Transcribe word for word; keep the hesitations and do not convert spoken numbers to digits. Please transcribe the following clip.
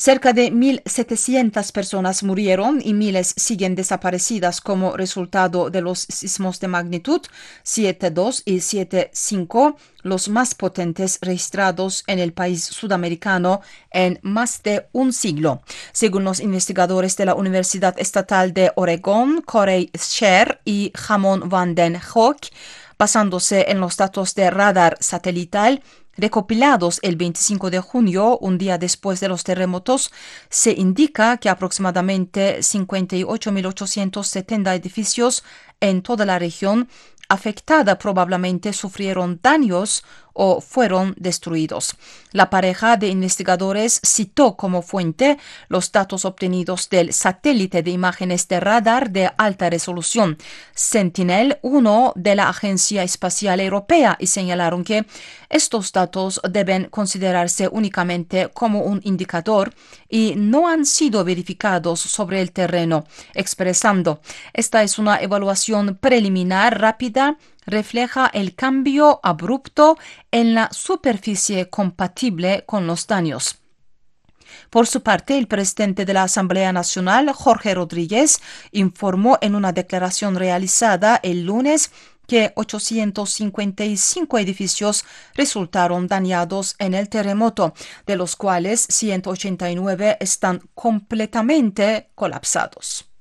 Cerca de mil setecientas personas murieron y miles siguen desaparecidas como resultado de los sismos de magnitud siete punto dos y siete punto cinco, los más potentes registrados en el país sudamericano en más de un siglo. Según los investigadores de la Universidad Estatal de Oregón, Corey Scher y Jamón van den Hoek, basándose en los datos de radar satelital recopilados el veinticinco de junio, un día después de los terremotos, se indica que aproximadamente cincuenta y ocho mil ochocientos setenta edificios en toda la región afectada probablemente sufrieron daños o fueron destruidos. La pareja de investigadores citó como fuente los datos obtenidos del satélite de imágenes de radar de alta resolución Sentinel uno de la Agencia Espacial Europea y señalaron que estos datos deben considerarse únicamente como un indicador y no han sido verificados sobre el terreno, expresando: esta es una evaluación preliminar rápida, refleja el cambio abrupto en la superficie compatible con los daños. Por su parte, el presidente de la Asamblea Nacional, Jorge Rodríguez, informó en una declaración realizada el lunes que ochocientos cincuenta y cinco edificios resultaron dañados en el terremoto, de los cuales ciento ochenta y nueve están completamente colapsados.